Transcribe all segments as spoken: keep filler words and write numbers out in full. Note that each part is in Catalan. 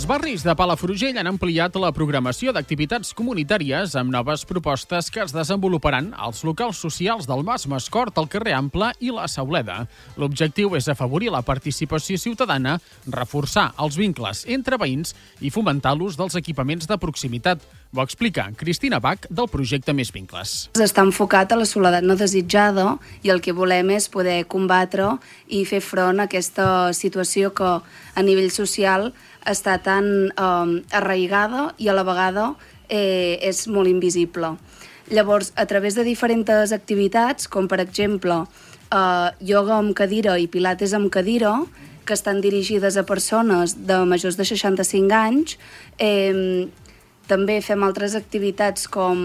Els barris de Palafrugell han ampliat la programació d'activitats comunitàries amb noves propostes que es desenvoluparan als locals socials del Mas Mascort, el carrer Ample i la Sauleda. L'objectiu és afavorir la participació ciutadana, reforçar els vincles entre veïns i fomentar l'ús dels equipaments de proximitat. Ho explica Cristina Bach, del projecte Més Vincles. Està enfocat a la soledat no desitjada i el que volem és poder combatre i fer front a aquesta situació que a nivell social està tan eh, arraigada i a la vegada eh, és molt invisible. Llavors, a través de diferents activitats, com per exemple eh, ioga amb cadira i pilates amb cadira, que estan dirigides a persones de majors de seixanta-cinc anys, eh, també fem altres activitats com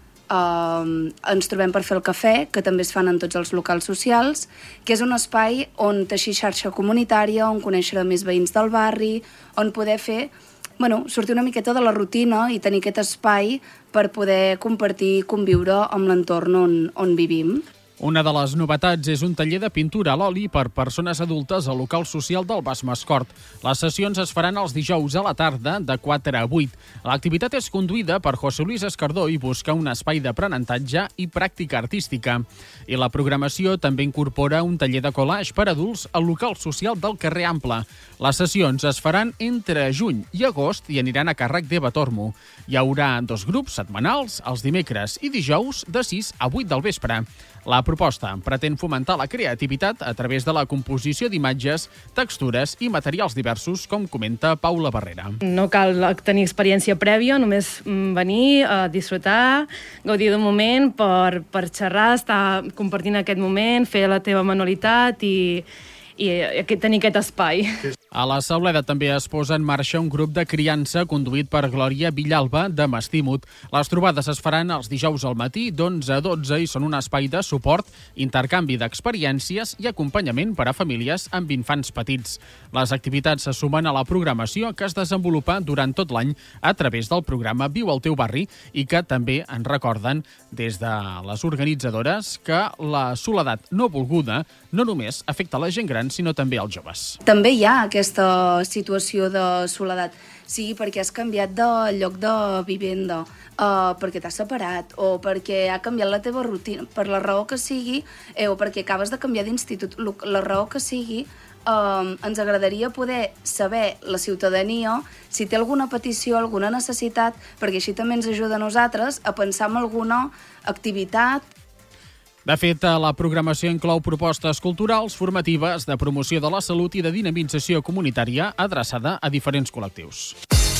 eh, ens trobem per fer el cafè, que també es fan en tots els locals socials, que és un espai on teixir xarxa comunitària, on conèixer més veïns del barri, on poder fer, bueno, sortir una miqueta de la rutina i tenir aquest espai per poder compartir i conviure amb l'entorn on, on vivim. Una de les novetats és un taller de pintura a l'oli per persones adultes al local social del Mas Mascort. Les sessions es faran els dijous a la tarda de quatre a vuit. L'activitat és conduïda per José Luis Escardó i busca un espai d'aprenentatge i pràctica artística. I la programació també incorpora un taller de collage per adults al local social del carrer Ample. Les sessions es faran entre juny i agost i aniran a càrrec d'Eva Tormo. Hi haurà dos grups setmanals, els dimecres i dijous, de sis a vuit del vespre. La proposta pretén fomentar la creativitat a través de la composició d'imatges, textures i materials diversos, com comenta Paula Barrera. No cal tenir experiència prèvia, només venir a disfrutar, gaudir d'un moment per, per xerrar, estar compartint aquest moment, fer la teva manualitat i, i tenir aquest espai. A la Sauleda també es posa en marxa un grup de criança conduït per Glòria Villalba de Mastímut. Les trobades es faran els dijous al matí d'onze a dotze i són un espai de suport, intercanvi d'experiències i acompanyament per a famílies amb infants petits. Les activitats se sumen a la programació que es desenvolupa durant tot l'any a través del programa Viu al teu barri i que també en recorden des de les organitzadores que la soledat no volguda no només afecta la gent gran, sinó també als joves. També hi ha aquesta situació de soledat, sigui perquè has canviat de lloc de vivenda, uh, perquè t'has separat, o perquè ha canviat la teva rutina, per la raó que sigui, eh, o perquè acabes de canviar d'institut, la raó que sigui, uh, ens agradaria poder saber la ciutadania si té alguna petició, alguna necessitat, perquè així també ens ajuda a nosaltres a pensar en alguna activitat. De fet, la programació inclou propostes culturals, formatives, de promoció de la salut i de dinamització comunitària adreçada a diferents col·lectius.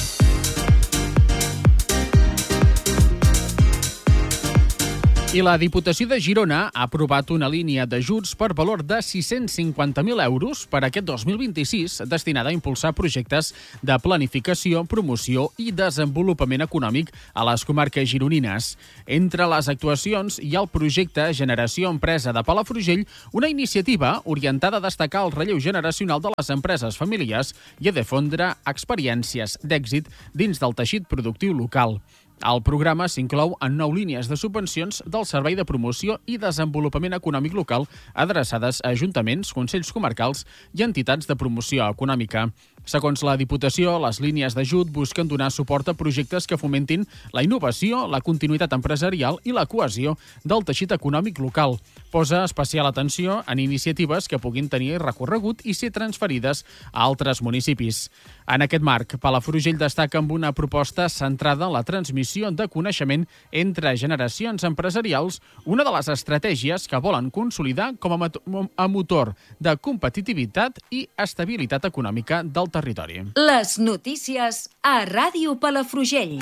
I la Diputació de Girona ha aprovat una línia d'ajuts per valor de sis-cents cinquanta mil euros per aquest dos mil vint-i-sis destinada a impulsar projectes de planificació, promoció i desenvolupament econòmic a les comarques gironines. Entre les actuacions hi ha el projecte Generació Empresa de Palafrugell, una iniciativa orientada a destacar el relleu generacional de les empreses familiars i a difondre experiències d'èxit dins del teixit productiu local. El programa s'inclou en nou línies de subvencions del Servei de Promoció i Desenvolupament Econòmic Local adreçades a ajuntaments, consells comarcals i entitats de promoció econòmica. Segons la Diputació, les línies d'ajut busquen donar suport a projectes que fomentin la innovació, la continuïtat empresarial i la cohesió del teixit econòmic local. Posa especial atenció en iniciatives que puguin tenir recorregut i ser transferides a altres municipis. En aquest marc, Palafrugell destaca amb una proposta centrada en la transmissió de coneixement entre generacions empresarials, una de les estratègies que volen consolidar com a motor de competitivitat i estabilitat econòmica del territori. Les notícies a Ràdio Palafrugell.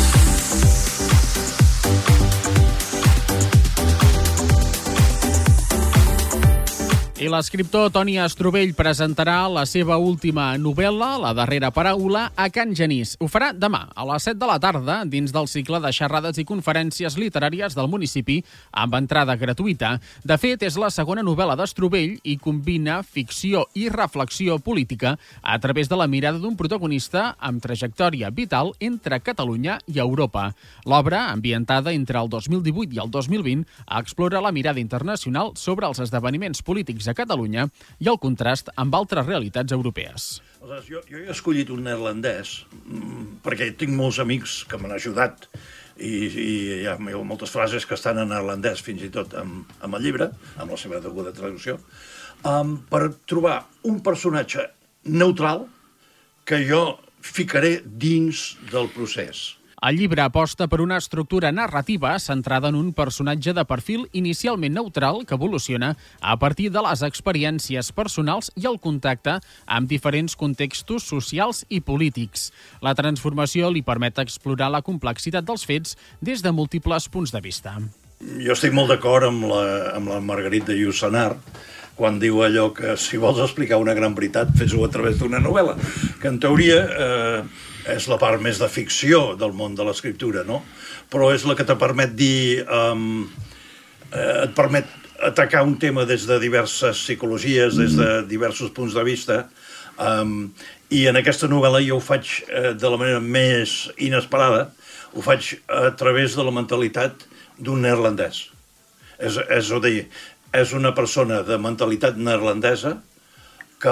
I l'escriptor Toni Estrovell presentarà la seva última novel·la, La darrera paraula, a Can Genís. Ho farà demà, a les set de la tarda, dins del cicle de xerrades i conferències literàries del municipi, amb entrada gratuïta. De fet, és la segona novel·la d'Estrovell i combina ficció i reflexió política a través de la mirada d'un protagonista amb trajectòria vital entre Catalunya i Europa. L'obra, ambientada entre el dos mil divuit i el dos mil vint, explora la mirada internacional sobre els esdeveniments polítics a Catalunya i el contrast amb altres realitats europees. Aleshores, jo, jo he escollit un neerlandès perquè tinc molts amics que m'han ajudat i, i hi ha moltes frases que estan en neerlandès, fins i tot amb, amb el llibre, amb la seva deguda traducció, um, per trobar un personatge neutral que jo ficaré dins del procés. El llibre aposta per una estructura narrativa centrada en un personatge de perfil inicialment neutral que evoluciona a partir de les experiències personals i el contacte amb diferents contextos socials i polítics. La transformació li permet explorar la complexitat dels fets des de múltiples punts de vista. Jo estic molt d'acord amb la, amb la Marguerite de Yourcenar, quan diu allò que si vols explicar una gran veritat, fes-ho a través d'una novel·la, que en teoria eh, és la part més de ficció del món de l'escriptura, no? Però és la que te permet dir... Um, eh, et permet atacar un tema des de diverses psicologies, des de diversos punts de vista, um, i en aquesta novel·la jo ho faig eh, de la manera més inesperada, ho faig a través de la mentalitat d'un neerlandès. És, és a dir, és una persona de mentalitat neerlandesa que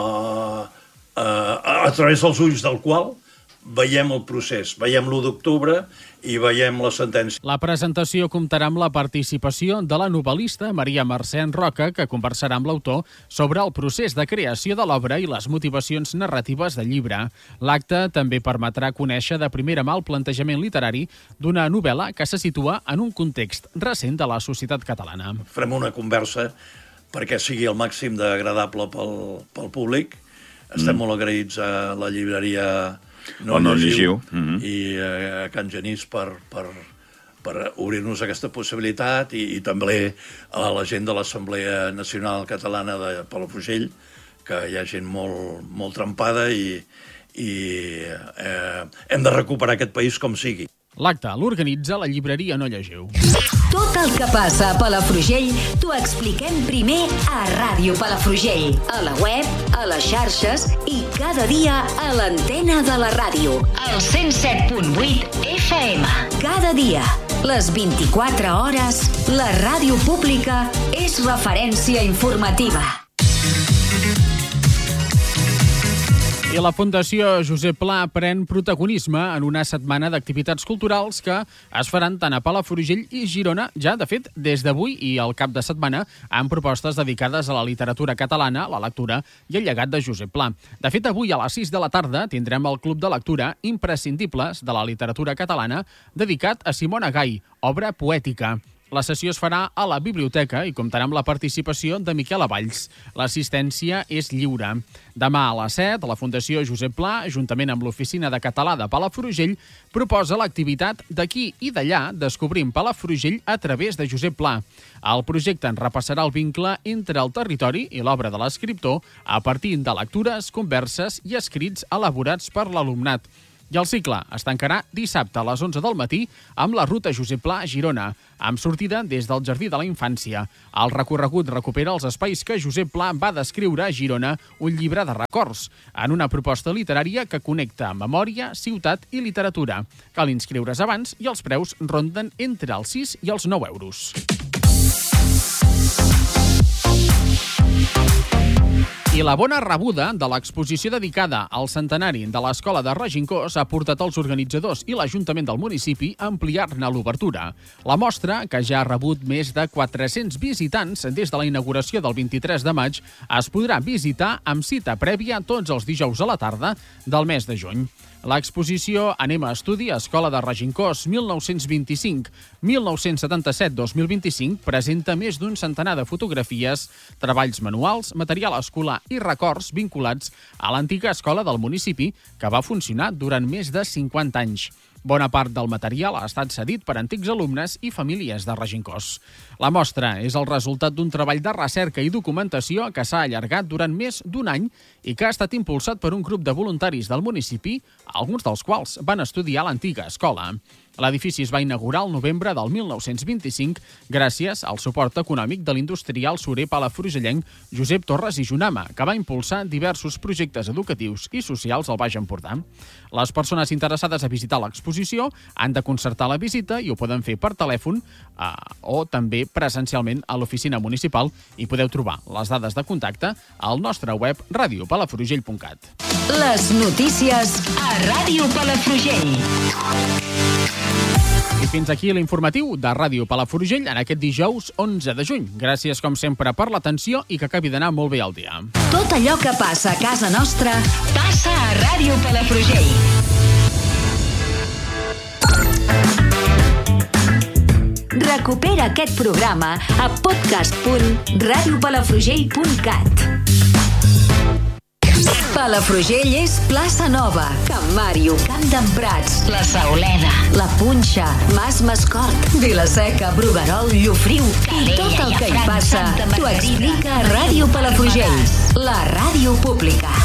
eh, a través dels ulls del qual veiem el procés, veiem l'u d'octubre i veiem la sentència. La presentació comptarà amb la participació de la novel·lista Maria Mercè Roca, que conversarà amb l'autor sobre el procés de creació de l'obra i les motivacions narratives del llibre. L'acte també permetrà conèixer de primera mà el plantejament literari d'una novel·la que se situa en un context recent de la societat catalana. Farem una conversa perquè sigui el màxim d'agradable pel, pel públic. Estem mm. molt agraïts a la llibreria No, no llegiu, mm-hmm. i a Can Genís per, per, per obrir-nos aquesta possibilitat i, i també a la gent de l'Assemblea Nacional Catalana de Palafrugell, que hi ha gent molt, molt trempada i, i eh, hem de recuperar aquest país com sigui. L'acte l'organitza la llibreria No Llegiu. Tot el que passa a Palafrugell t'ho expliquem primer a Ràdio Palafrugell, a la web, a les xarxes i cada dia a l'antena de la ràdio, al cent set punt vuit F M. Cada dia, les vint-i-quatre hores, la ràdio pública és referència informativa. I la Fundació Josep Pla pren protagonisme en una setmana d'activitats culturals que es faran tant a Palafrugell i Girona, ja, de fet, des d'avui i al cap de setmana, amb propostes dedicades a la literatura catalana, la lectura i el llegat de Josep Pla. De fet, avui a les sis de la tarda tindrem el Club de Lectura Imprescindibles de la literatura catalana dedicat a Simona Gai, obra poètica. La sessió es farà a la biblioteca i comptarà amb la participació de Miquel Avalls. L'assistència és lliure. Demà a les set, la Fundació Josep Pla, juntament amb l'Oficina de Català de Palafrugell, proposa l'activitat D'aquí i d'allà, descobrim Palafrugell a través de Josep Pla. El projecte en repassarà el vincle entre el territori i l'obra de l'escriptor a partir de lectures, converses i escrits elaborats per l'alumnat. I el cicle es tancarà dissabte a les onze del matí amb la ruta Josep Pla a Girona, amb sortida des del Jardí de la Infància. El recorregut recupera els espais que Josep Pla va descriure a Girona, un llibre de records, en una proposta literària que connecta memòria, ciutat i literatura. Cal inscriure's abans i els preus ronden entre els sis i els nou euros. I la bona rebuda de l'exposició dedicada al centenari de l'Escola de Regencós ha portat els organitzadors i l'Ajuntament del municipi a ampliar-ne l'obertura. La mostra, que ja ha rebut més de quatre-cents visitants des de la inauguració del vint-i-tres de maig, es podrà visitar amb cita prèvia tots els dijous a la tarda del mes de juny. L'exposició Anem a Estudi, Escola de Regencós mil nou-cents vint-i-cinc a mil nou-cents setanta-set a dos mil vint-i-cinc presenta més d'un centenar de fotografies, treballs manuals, material escolar i records vinculats a l'antiga escola del municipi que va funcionar durant més de cinquanta anys. Bona part del material ha estat cedit per antics alumnes i famílies de Regencós. La mostra és el resultat d'un treball de recerca i documentació que s'ha allargat durant més d'un any i que ha estat impulsat per un grup de voluntaris del municipi, alguns dels quals van estudiar l'antiga escola. L'edifici es va inaugurar al novembre del mil nou-cents vint-i-cinc gràcies al suport econòmic de l'industrial surer palafrugellenc Josep Torres i Junama, que va impulsar diversos projectes educatius i socials al Baix Empordà. Les persones interessades a visitar l'exposició han de concertar la visita i ho poden fer per telèfon eh, o també presencialment a l'oficina municipal i podeu trobar les dades de contacte al nostre web radio palafrugell punt cat. Les notícies a Ràdio Palafrugell. I fins aquí l'informatiu de Ràdio Palafrugell en aquest dijous onze de juny. Gràcies, com sempre, per l'atenció i que acabi d'anar molt bé el dia. Tot allò que passa a casa nostra passa a Ràdio Palafrugell. Recupera aquest programa a podcast punt radio palafrugell punt cat. Palafrugell és Plaça Nova, Can Màrio, Camp d'en Prats, La Sauleda, La Punxa, Mas Mascort, Vila-seca, Bruguerol, Llofriu i tot el que hi passa t'ho explica Ràdio Palafrugell, la ràdio pública.